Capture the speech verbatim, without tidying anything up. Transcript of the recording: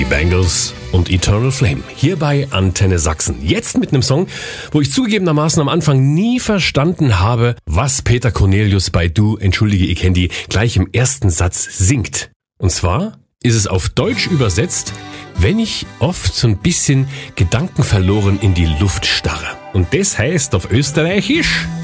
Bangles und Eternal Flame. Hier bei Antenne Sachsen. Jetzt mit einem Song, wo ich zugegebenermaßen am Anfang nie verstanden habe, was Peter Cornelius bei Du, entschuldige, ich kenn die, gleich im ersten Satz singt. Und zwar ist es auf Deutsch übersetzt, wenn ich oft so ein bisschen gedankenverloren in die Luft starre. Und das heißt auf Österreichisch: